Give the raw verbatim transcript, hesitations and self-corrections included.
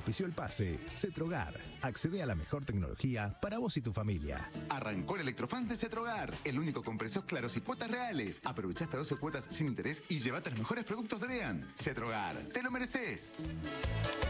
auspició el pase. Cetrogar. Accede a la mejor tecnología para vos y tu familia. Arrancó el Electrofans de Cetrogar, el único con precios claros y cuotas reales. Aprovecha hasta doce cuotas sin interés y llévate los mejores productos de Orean. Cetrogar, te lo mereces.